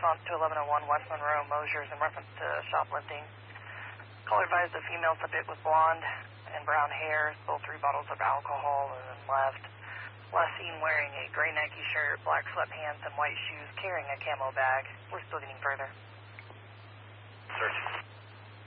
response to 1101 West Monroe, Mosier's in reference to shoplifting. Caller advised the female subject was blonde and brown hair, stole 3 bottles of alcohol, and then left. Last seen wearing a gray Nike shirt, black sweatpants, and white shoes, carrying a camo bag. We're still getting further. Search.